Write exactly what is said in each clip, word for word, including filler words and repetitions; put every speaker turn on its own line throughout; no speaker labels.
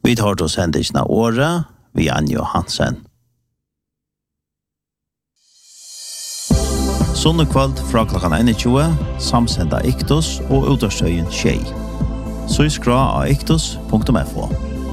Vi tar då sändelsen av året vid Anjo Hansen. Sunnekvöld fra klokkan tjugoen, samsenda Iktus og utårstøyen Tjei. Så i skra av iktus punktum f o.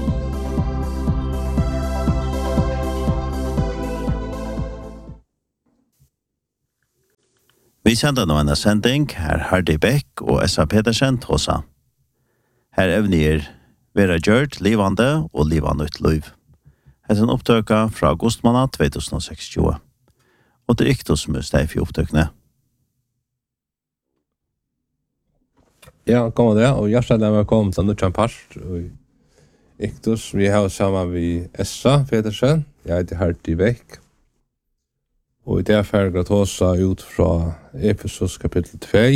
Vi sender nå en sending, her Hardy Beck og Essa Pedersen Tosa. Her evner Vera Gjørt, Livande og Livande ut Løyv. Her er en opptøka fra augustmåned to tusen og sekstjue. Og det er ikke som er steg i opptøkene.
Ja, kom det, og hjertelig er velkommen til Nuttjan Parst og Iktus. Vi har sammen med Essa Pedersen, jeg heter Hardy Beck. Og i det er ferdig å ta seg ut fra Efesos kapittel to.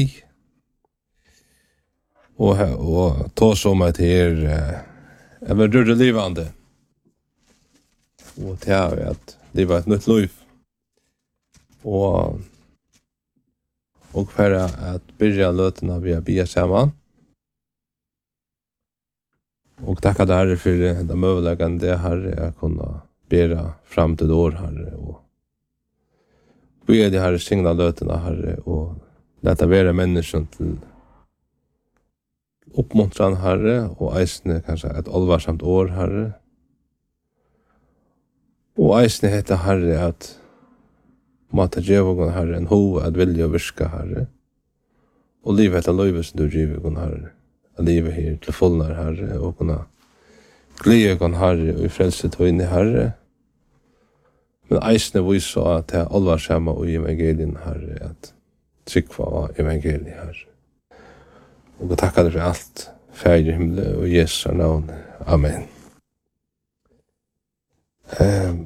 Og, og ta seg om at her er vel rørre livande. Og det er at livet er et nytt liv. Og, og for at byrja løtene vi har bia sammen. Og takk at Herre for det møveleggen det Herre jeg kunne bære fram til det år Herre. Og vi er det Herre signa løtene Herre og leta være mennesken til oppmuntran Herre og eisne kanskje et alvarsamt år Herre. Og eisne heter Herre at Mata djevogon Herre en ho at vilja og virka Herre. Og livet etter løyve som du djevogon Herre. At livet her til fullnar Herre og kunne glede gon Herre og i frelset og inn i Herre. Men eisne viser at det er alvarsamme og evangelien Herre at trykva av evangelien Herre. Og jeg takker deg for alt, Fader i himmelen og Jesu navn. Amen. Um,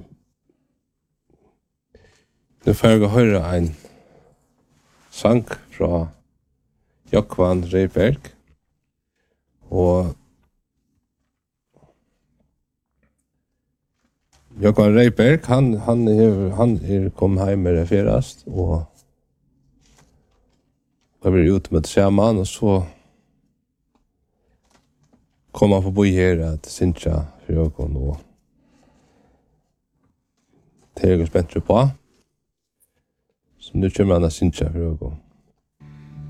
Nu får jeg høre en sang fra Jokvan Reiberg. Og Jokvan Reiberg, han, han, er, han er kommet hjem med det ferast, og jeg ble ute med sammen, og så kom han forbi her at Sintja for Jokvan, og det er jeg spent på. Så nu kommer han att synka för ögon.